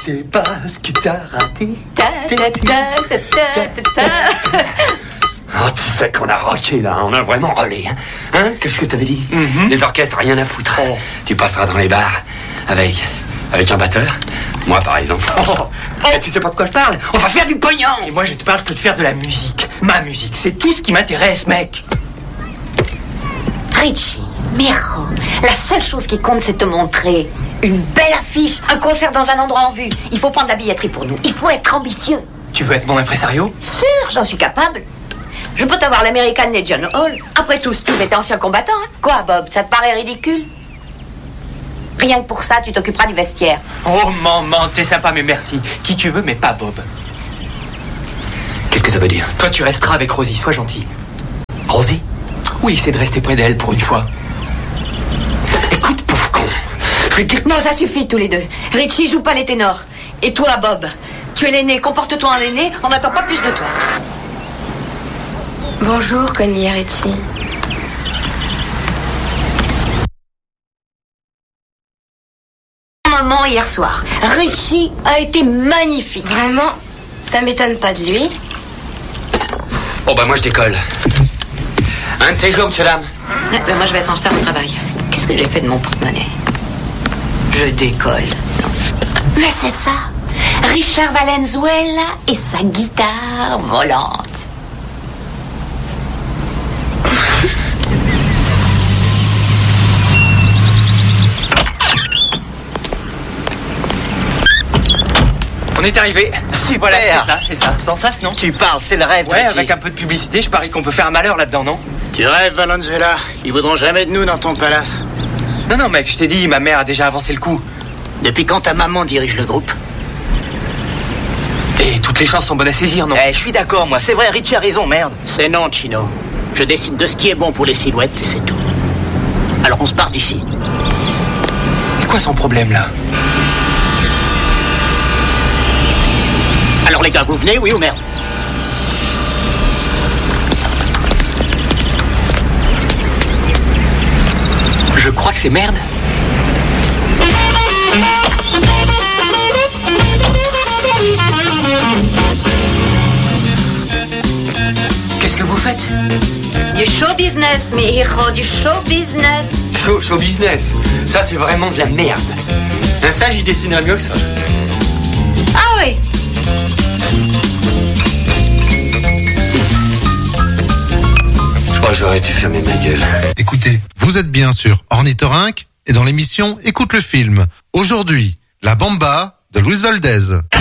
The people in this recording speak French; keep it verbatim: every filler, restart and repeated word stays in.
sais pas ce qui t'a raté. Ta, ta, ta, ta, ta, ta, ta. Oh, tu sais qu'on a rocké là, on a vraiment rollé. Hein, hein Qu'est-ce que t'avais dit? mm-hmm. Les orchestres, rien à foutre. Oh. Tu passeras dans les bars avec, avec un batteur. Moi, par exemple. Oh. Oh. Et tu sais pas de quoi je parle? On va faire du pognon. Et moi, je te parle que de faire de la musique. Ma musique, c'est tout ce qui m'intéresse, mec. Richie, Miro, la seule chose qui compte, c'est te montrer une belle affiche, un concert dans un endroit en vue. Il faut prendre la billetterie pour nous. Il faut être ambitieux. Tu veux être mon impresario? Sûr, j'en suis capable. Je peux t'avoir l'American Legion Hall. Après tout, Steve était ancien combattant. Hein. Quoi, Bob? Ça te paraît ridicule? Rien que pour ça, tu t'occuperas du vestiaire. Oh, maman, t'es sympa, mais merci. Qui tu veux, mais pas Bob. Qu'est-ce que ça veut dire? Toi, tu resteras avec Rosie, sois gentil. Rosie? Oui, c'est de rester près d'elle pour une fois. Écoute, pauvre con. Je vais te dire... Non, ça suffit, tous les deux. Richie, joue pas les ténors. Et toi, Bob, tu es l'aîné, comporte-toi en l'aîné, on n'attend pas plus de toi. Bonjour, Connie et Richie. Moment hier soir, Richie a été magnifique. Vraiment? Ça m'étonne pas de lui. Bon bah moi je décolle. Un de ces jours, monsieur dame. Ouais, ben moi je vais être en retard au travail. Qu'est-ce que j'ai fait de mon porte-monnaie? Je décolle. Mais c'est ça, Richard Valenzuela et sa guitare volante. On est arrivé. Super. Voilà, c'est ça, c'est ça. Sans ça, non? Tu parles, c'est le rêve. Ouais, Richie. avec un peu de publicité, je parie qu'on peut faire un malheur là-dedans, non? Tu rêves, Valenzuela. Ils voudront jamais de nous dans ton palace. Non, non, mec, je t'ai dit, ma mère a déjà avancé le coup. Depuis quand ta maman dirige le groupe? Et toutes les chances sont bonnes à saisir, non? Eh, je suis d'accord, moi. C'est vrai, Richie a raison, merde. C'est non, Chino. Je décide de ce qui est bon pour les silhouettes et c'est tout. Alors on se part d'ici. C'est quoi son problème, là? Alors les gars, vous venez, oui ou merde? Je crois que c'est merde. Qu'est-ce que vous faites? Du show business, mes héros, du show business. Show, show business. Ça c'est vraiment de la merde. Un ça j'y dessinerais mieux que ça. Ah oui. Je crois que j'aurais dû fermer ma gueule. Écoutez, vous êtes bien sûr Ornithorynque et dans l'émission Écoute le film. Aujourd'hui, La Bamba de Luis Valdez.